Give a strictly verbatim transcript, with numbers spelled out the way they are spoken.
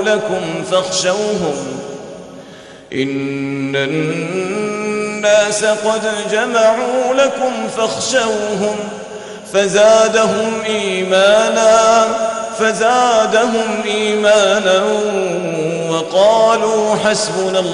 لكم فاخشوهم إن الناس قد جمعوا لكم فاخشوهم فزادهم إيمانا فزادهم إيمانا وقالوا حسبنا الله